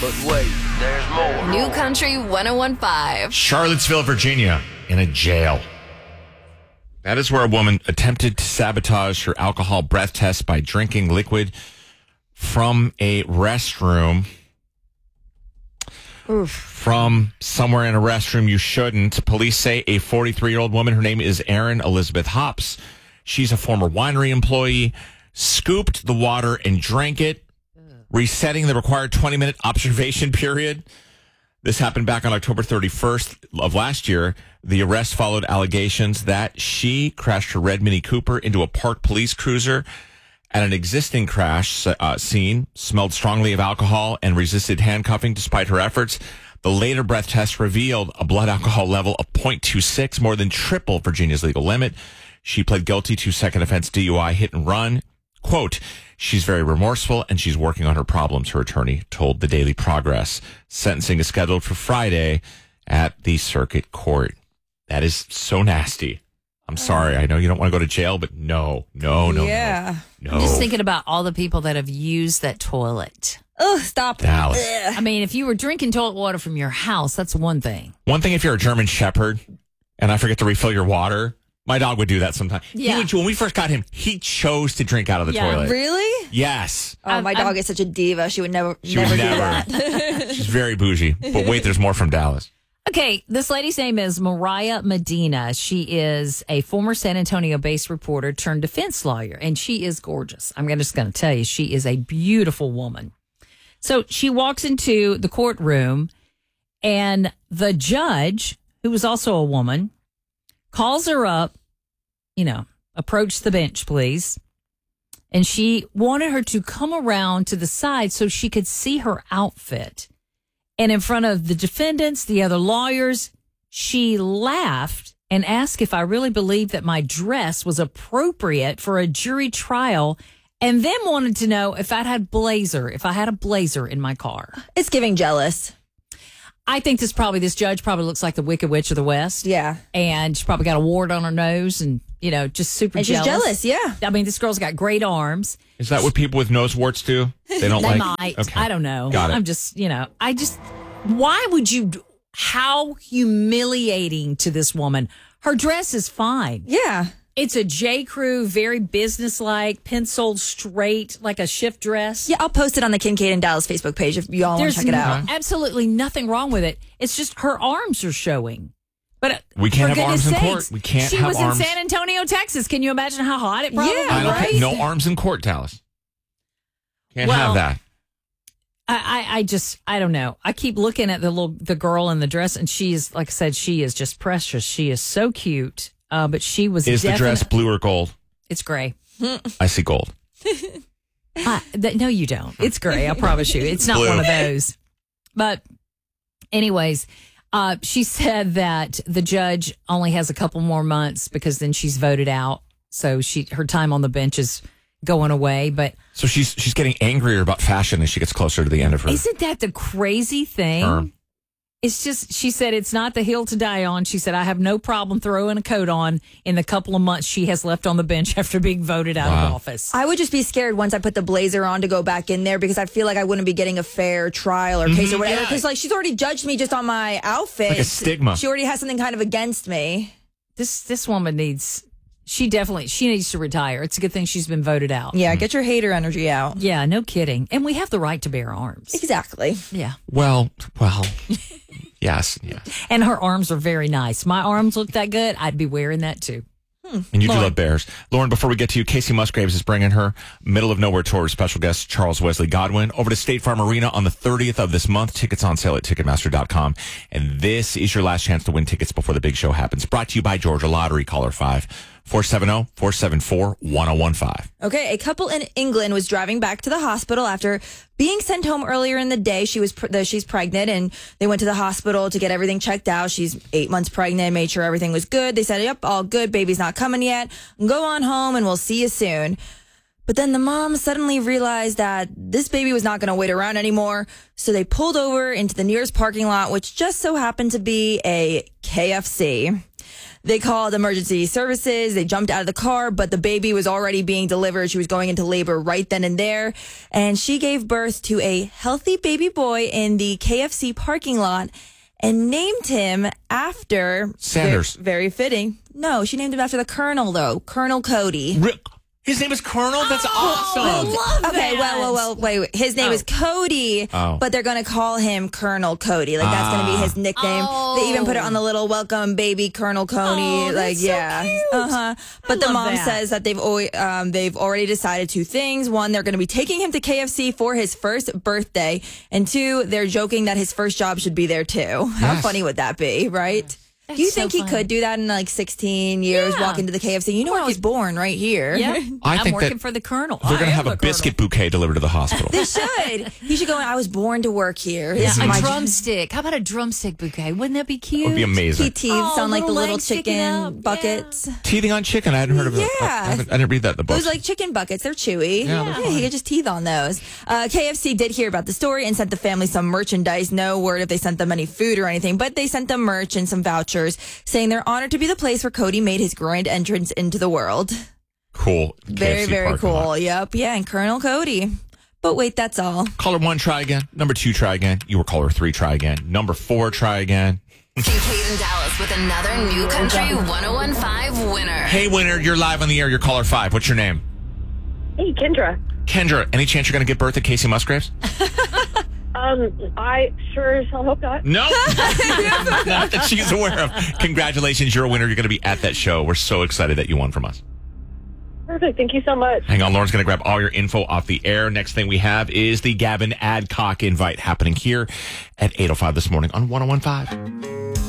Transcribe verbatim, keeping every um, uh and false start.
But wait, there's more. New Country one oh one point five. Charlottesville, Virginia, in a jail. That is where a woman attempted to sabotage her alcohol breath test by drinking liquid from a restroom. Oof. From somewhere in a restroom you shouldn't. Police say a forty-three-year-old woman, her name is Erin Elizabeth Hops. She's a former winery employee, scooped the water and drank it, resetting the required twenty-minute observation period. This happened back on October thirty-first of last year. The arrest followed allegations that she crashed her red Mini Cooper into a parked police cruiser at an existing crash uh, scene, smelled strongly of alcohol, and resisted handcuffing despite her efforts. The later breath test revealed a blood alcohol level of zero point two six, more than triple Virginia's legal limit. She pled guilty to second offense D U I hit and run. Quote, she's very remorseful and she's working on her problems, her attorney told the Daily Progress. Sentencing is scheduled for Friday at the circuit court. That is so nasty. I'm sorry. I know you don't want to go to jail, but no, no, no, yeah. no. no. I'm just thinking about all the people that have used that toilet. Ugh, stop. Dallas. I mean, if you were drinking toilet water from your house, that's one thing. One thing if you're a German Shepherd and I forget to refill your water, my dog would do that sometimes. Yeah. He would, when we first got him, he chose to drink out of the Yeah. toilet. Really? Yes. Oh, my I'm- dog I'm- is such a diva. She would never, She never would do never. that. She's very bougie. But wait, there's more from Dallas. Okay, this lady's name is Mariah Medina. She is a former San Antonio-based reporter turned defense lawyer, and she is gorgeous. I'm just going to tell you, she is a beautiful woman. So she walks into the courtroom, and the judge, who was also a woman, calls her up, you know, approach the bench, please. And she wanted her to come around to the side so she could see her outfit. And in front of the defendants, the other lawyers, she laughed and asked if I really believed that my dress was appropriate for a jury trial, and then wanted to know if I'd had blazer, if I had a blazer in my car. It's giving jealous. I think this probably, this judge probably looks like the Wicked Witch of the West. Yeah. And she probably got a wart on her nose and, you know, just super And she's jealous. jealous, yeah. I mean, this girl's got great arms. Is that what people with nose warts do? They don't They like. might. Okay. I don't know. Got it. I'm just, you know, I just, why would you, how humiliating to this woman. Her dress is fine. Yeah. It's a J. Crew, very businesslike, penciled straight, like a shift dress. Yeah, I'll post it on the Kincaid and Dallas Facebook page if y'all want There's to check it out. absolutely nothing wrong with it. It's just her arms are showing. But uh, We can't for have arms goodness in court. sakes, We can't she have was arms. in San Antonio, Texas. Can you imagine how hot it probably Yeah, I don't was? care. No arms in court, Dallas. Can't Well, have that. I, I, I just, I don't know. I keep looking at the little, the girl in the dress, and she is, like I said, she is just precious. She is so cute. Uh, but she was Is the dress definite- blue or gold? It's gray. I see gold. Uh, th- no, you don't. It's gray. I promise you. It's not Blue. one of those. But anyways, uh, she said that the judge only has a couple more months because then she's voted out. So she, her time on the bench is going away. But So she's she's getting angrier about fashion as she gets closer to the end of her isn't that the crazy thing? term. It's just, she said, it's not the hill to die on. She said, I have no problem throwing a coat on in the couple of months she has left on the bench after being voted out Wow. of office. I would just be scared once I put the blazer on to go back in there because I feel like I wouldn't be getting a fair trial or case or whatever. yeah. Because like she's already judged me just on my outfit. Like a stigma. She already has something kind of against me. This this woman needs, she definitely, she needs to retire. It's a good thing she's been voted out. Yeah, get your hater energy out. Yeah, no kidding. And we have the right to bear arms. Exactly. Yeah. Well, well, yes, yes. And her arms are very nice. My arms look that good. I'd be wearing that too. And you do Lauren. love bears. Lauren, before we get to you, Casey Musgraves is bringing her Middle of Nowhere tour with special guest Charles Wesley Godwin over to State Farm Arena on the thirtieth of this month. Tickets on sale at Ticketmaster dot com. And this is your last chance to win tickets before the big show happens. Brought to you by Georgia Lottery. Caller five four seven zero, four seven four, one zero one five. Okay, a couple in England was driving back to the hospital after being sent home earlier in the day. She was pr- the, she's pregnant, and they went to the hospital to get everything checked out. She's eight months pregnant, made sure everything was good. They said, "Yep, all good. Baby's not coming yet. Go on home, and we'll see you soon." But then the mom suddenly realized that this baby was not going to wait around anymore. So they pulled over into the nearest parking lot, which just so happened to be a K F C. They called emergency services. They jumped out of the car, but the baby was already being delivered. She was going into labor right then and there. And she gave birth to a healthy baby boy in the K F C parking lot and named him after... Sanders. Very, very fitting. No, she named him after the Colonel, though. Colonel Cody. Rick. His name is Colonel? That's awesome. I love Okay, that. well, well, well, wait, wait. His name Oh. is Cody, Oh. but they're going to call him Colonel Cody. Like, that's going to be his nickname. Oh. They even put it on the little welcome baby Colonel Cody. Oh, like, that's so yeah. cute. Uh-huh. But the love mom that. says that they've always, um, they've already decided two things. One, they're going to be taking him to K F C for his first birthday. And two, they're joking that his first job should be there too. How Yes. funny would that be, right? That's do you so think he fun. could do that in like sixteen years, Yeah. walk into the K F C? You know where I was born, right here. Yeah, I I'm think working that for the Colonel. They're I going to am have a the Colonel. biscuit bouquet delivered to the hospital. They should. He should go in. I was born to work here. Yeah, This is a my drumstick. How about a drumstick bouquet? Wouldn't that be cute? It would be amazing. He teethes Oh, on like the little little legs sticking chicken out. buckets. Teething on chicken. I hadn't heard of it. I, Yeah. I, haven't- I didn't read that in the book. Those like chicken buckets, they're chewy. Yeah, they're he could just teeth on those. Uh, K F C did hear about the story and sent the family some merchandise. No word if they sent them any food or anything, but they sent them merch and some vouchers, saying they're honored to be the place where Cody made his grand entrance into the world. Cool. Very, K F C very parking cool. lot. Yep. Yeah, and Colonel Cody. But wait, that's all. Caller one, try again. Number two, try again. You were caller three, try again. Number four, try again. Kincaid and Dallas with another New Country one oh one five winner. Hey, winner, you're live on the air. You're caller five. What's your name? Hey, Kendra. Kendra, any chance you're going to give birth to Casey Musgraves? Um, I sure as hell hope not. No. Not that she's aware of. Congratulations, you're a winner. You're going to be at that show. We're so excited that you won from us. Perfect. Thank you so much. Hang on, Lauren's going to grab all your info off the air. Next thing we have is the Gavin Adcock invite happening here at eight oh five this morning on one oh one five.